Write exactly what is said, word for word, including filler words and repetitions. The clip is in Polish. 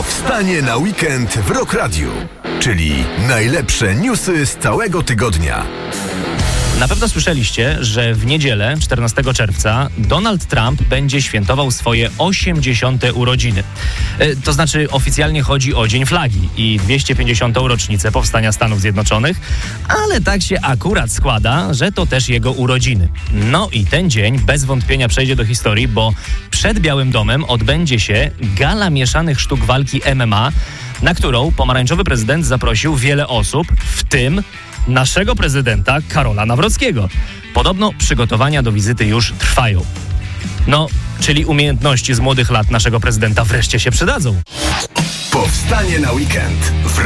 Powstanie na weekend w Rock Radiu, czyli najlepsze newsy z całego tygodnia. Na pewno słyszeliście, że w niedzielę, czternastego czerwca, Donald Trump będzie świętował swoje osiemdziesiąte urodziny. E, to znaczy oficjalnie chodzi o Dzień Flagi i dwieście pięćdziesiątą rocznicę powstania Stanów Zjednoczonych, ale tak się akurat składa, że to też jego urodziny. No i ten dzień bez wątpienia przejdzie do historii, bo przed Białym Domem odbędzie się gala mieszanych sztuk walki M M A, na którą pomarańczowy prezydent zaprosił wiele osób, w tym naszego prezydenta Karola Nawrockiego. Podobno przygotowania do wizyty już trwają. No, czyli umiejętności z młodych lat naszego prezydenta wreszcie się przydadzą. Powstanie na weekend w